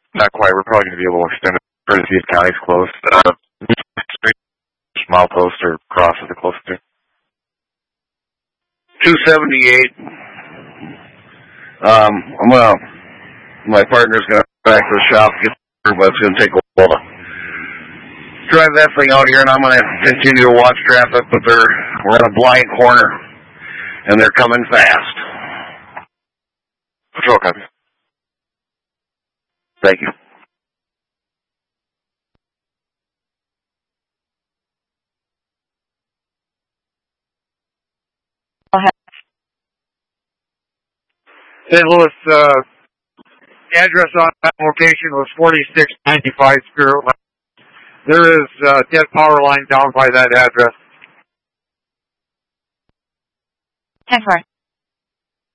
Not quite. We're probably going to be a little extended for the see if county's close. Milepost or cross is the closest to. 278. My partner's going to go back to the shop and get her, but it's going to take a while to drive that thing out here, and I'm going to continue to watch traffic, but we're in a blind corner, and they're coming fast. Patrol copy. Thank you. St. Louis, address on that location was 4695 Spirit Line. There is a dead power line down by that address. 10-4.